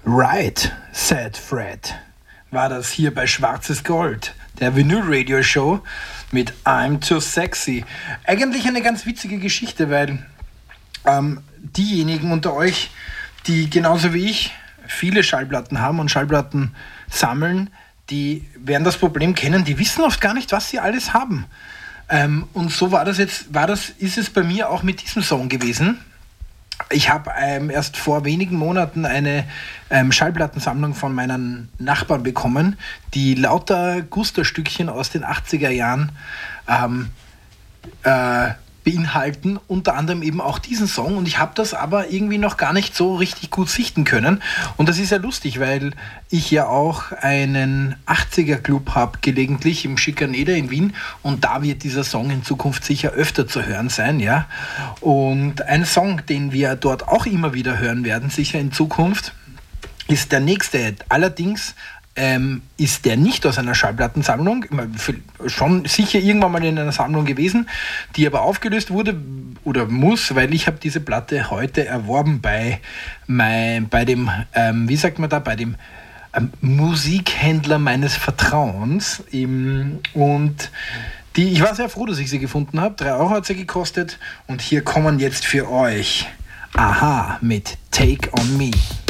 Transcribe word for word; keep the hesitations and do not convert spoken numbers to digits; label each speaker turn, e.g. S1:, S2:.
S1: Right, said Fred, war das hier bei Schwarzes Gold, der Vinyl-Radio-Show mit I'm Too Sexy. Eigentlich eine ganz witzige Geschichte, weil ähm, diejenigen unter euch, die genauso wie ich viele Schallplatten haben und Schallplatten sammeln, die werden das Problem kennen, die wissen oft gar nicht, was sie alles haben. Ähm, und so war das jetzt, war das, ist es bei mir auch mit diesem Song gewesen. Ich habe ähm, erst vor wenigen Monaten eine ähm, Schallplattensammlung von meinen Nachbarn bekommen, die lauter Guster-Stückchen aus den achtziger Jahren ähm, äh, beinhalten, unter anderem eben auch diesen Song, und ich habe das aber irgendwie noch gar nicht so richtig gut sichten können, und das ist ja lustig, weil ich ja auch einen achtziger-Club habe, gelegentlich im Schikaneder in Wien, und da wird dieser Song in Zukunft sicher öfter zu hören sein, ja, und ein Song, den wir dort auch immer wieder hören werden, sicher in Zukunft, ist der nächste, allerdings Ähm, ist der nicht aus einer Schallplattensammlung, schon sicher irgendwann mal in einer Sammlung gewesen, die aber aufgelöst wurde oder muss, weil ich habe diese Platte heute erworben bei, mein, bei dem, ähm, wie sagt man da, bei dem ähm, Musikhändler meines Vertrauens. Im, und die, ich war sehr froh, dass ich sie gefunden habe. Drei Euro hat sie gekostet, und hier kommen jetzt für euch Aha mit Take On Me.